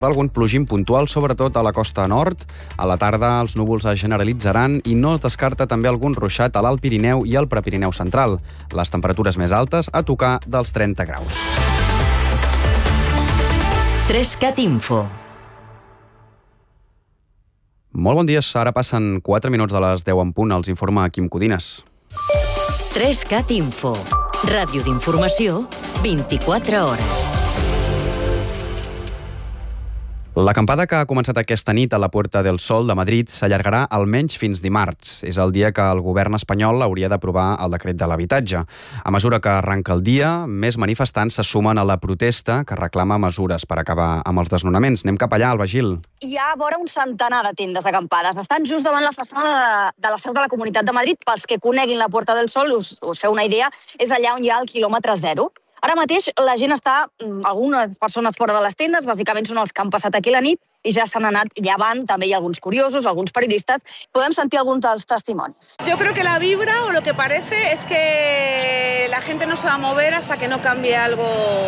Algun plogim puntual, sobretot a la costa nord. A la tarda els núvols es generalitzaran i no es descarta també algun ruixat a l'Alt Pirineu i al Prepirineu central. Les temperatures més altes a tocar dels 30 graus. 3CAT Info. Molt bon dia, ara passen 4 minuts de les 10 en punt, els informa Quim Codines. 3CAT Info. Ràdio d'informació, 24 hores. L'acampada que ha començat aquesta nit a la Puerta del Sol de Madrid s'allargarà almenys fins dimarts. És el dia que el govern espanyol hauria d'aprovar el decret de l'habitatge. A mesura que arranca el dia, més manifestants se sumen a la protesta que reclama mesures per acabar amb els desnonaments. Anem cap allà, Alba Gil. Hi ha vora un centenar de tendes acampades. Estan just davant la façana de la seu de la Comunitat de Madrid. Pels que coneguin la Puerta del Sol, us feu una idea, és allà on hi ha el quilòmetre zero. Ara mateix la gent està, algunes persones fora de les tendes, bàsicament són els que han passat aquí la nit i ja s'han anat llevant, també hi ha alguns curiosos, alguns periodistas. Podem sentir alguns dels testimonis. Yo creo que la vibra o lo que parece es que la gente no se va a mover hasta que no cambie algo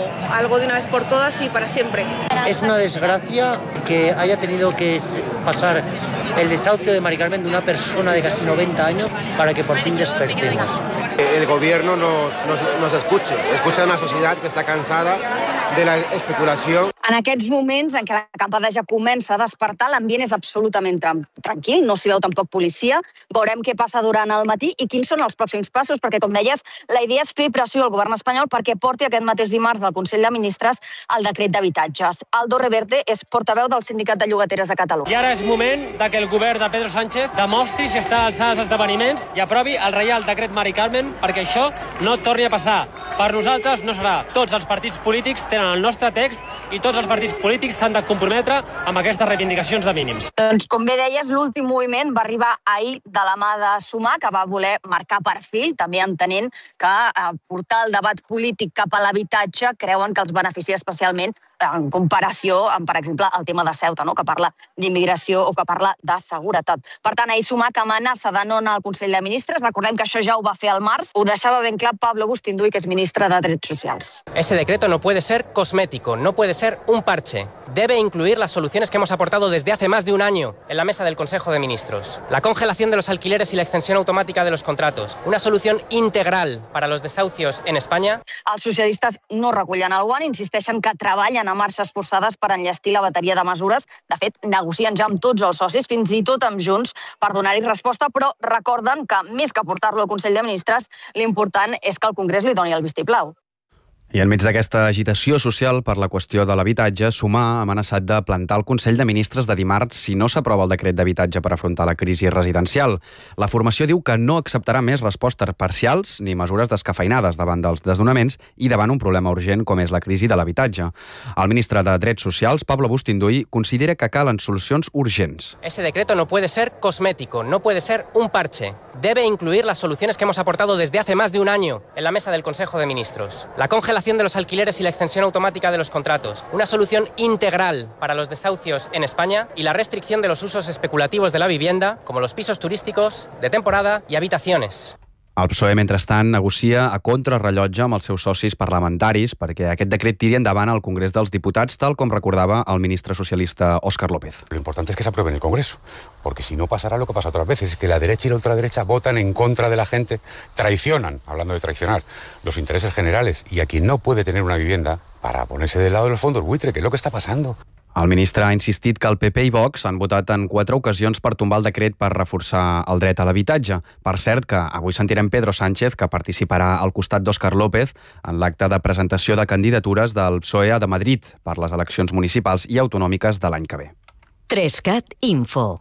de una vez por todas y para siempre. Es una desgracia que haya tenido que pasar el desahucio de Mari Carmen de una persona de casi 90 años para que por fin despertemos. El gobierno nos escucha a una sociedad que está cansada de la especulación. En aquests moments en què l'acampada ja comença a despertar, l'ambient és absolutament tranquil, no s'hi veu tampoc policia. Veurem què passa durant el matí i quins són els pròxims passos, perquè, com deies, la idea és fer pressió al govern espanyol perquè porti aquest mateix dimarts al Consell de Ministres el decret d'habitatges. Aldo Reverte és portaveu del Sindicat de Llogateres de Catalunya. I ara és moment que el govern de Pedro Sánchez demostri si està a l'alçada dels esdeveniments i aprovi el Reial Decret Mari Carmen perquè això no torni a passar. Per nosaltres no serà. Tots els partits polítics tenen el nostre text i tots els partits polítics s'han de comprometre amb aquestes reivindicacions de mínims. Doncs, com bé deies, l'últim moviment va arribar ahir de la mà de Sumar, que va voler marcar perfil, també entenent que portar el debat polític cap a l'habitatge creuen que els beneficia especialment en comparació amb, per exemple, el tema de Ceuta, no? Que parla d'immigració o que parla de seguretat. Per tant, ahir Sumar que amenaça de no anar al Consell de Ministres. Recordem que això ja ho va fer al març. Ho deixava ben clar Pablo Bustinduy, que és ministre de Drets Socials. Ese decreto no puede ser cosmético, no puede ser un parche. Debe incluir las soluciones que hemos aportado desde hace más de un año en la mesa del Consejo de Ministros. La congelación de los alquileres y la extensión automática de los contratos. Una solución integral para los desahucios en España. Els socialistes no recullen el guant, insisteixen que treballen a marxes forçades per enllestir la bateria de mesures. De fet, negocien ja amb tots els socis, fins i tot amb Junts, per donar-hi resposta, però recorden que, més que portar-lo al Consell de Ministres, l'important és que el Congrés li doni el vistiplau. I enmig d'aquesta agitació social per la qüestió de l'habitatge, Sumar ha amenaçat de plantar el Consell de Ministres de dimarts si no s'aprova el decret d'habitatge per afrontar la crisi residencial. La formació diu que no acceptarà més respostes parcials ni mesures descafeinades davant dels desnonaments i davant un problema urgent com és la crisi de l'habitatge. El ministre de Drets Socials, Pablo Bustinduy, considera que calen solucions urgents. Ese decreto no puede ser cosmético, no puede ser un parche. Debe incluir las soluciones que hemos aportado desde hace más de un año en la mesa del Consejo de Ministros. La congelación de los alquileres y la extensión automática de los contratos, una solución integral para los desahucios en España y la restricción de los usos especulativos de la vivienda, como los pisos turísticos, de temporada y habitaciones. El PSOE, mentrestant, negocia a contrarrellotge amb els seus socis parlamentaris perquè aquest decret tiri endavant al Congrés dels Diputats, tal com recordava el ministre socialista Óscar López. Lo importante es que se apruebe en el Congreso, porque si no pasará lo que pasa otras veces, es que la derecha y la ultraderecha votan en contra de la gente, traicionan, hablando de traicionar, los intereses generales y a quien no puede tener una vivienda para ponerse del lado de los fondos buitre, que es lo que está pasando. El ministre ha insistit que el PP i Vox han votat en 4 ocasions per tombar el decret per reforçar el dret a l'habitatge. Per cert, que avui sentirem Pedro Sánchez, que participarà al costat d'Óscar López en l'acte de presentació de candidatures del PSOE de Madrid per les eleccions municipals i autonòmiques de l'any que ve. 3CAT Info.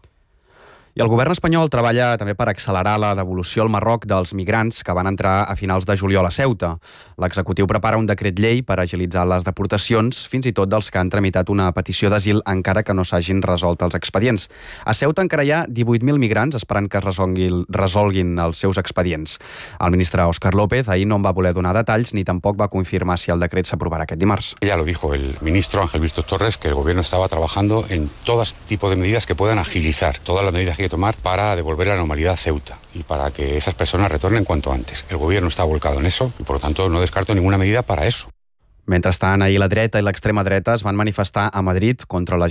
I el govern espanyol treballa també per accelerar la devolució al Marroc dels migrants que van entrar a finals de juliol a Ceuta. L'executiu prepara un decret llei per agilitzar les deportacions, fins i tot dels que han tramitat una petició d'asil encara que no s'hagin resolt els expedients. A Ceuta encara hi ha 18.000 migrants esperant que es resolguin els seus expedients. El ministre Óscar López ahir no en va voler donar detalls ni tampoc va confirmar si el decret s'aprovarà aquest dimarts. Ya lo dijo el ministro Ángel Víctor Torres, que el gobierno estaba trabajando en todo tipo de medidas que puedan agilizar todas las medidas que tomar para devolver la normalidad a Ceuta y para que esas personas retornen cuanto antes. El gobierno está volcado en eso y por lo tanto no descarto ninguna medida para eso. Mentrestant, ahir la dreta i l'extrema dreta es van manifestar a Madrid contra la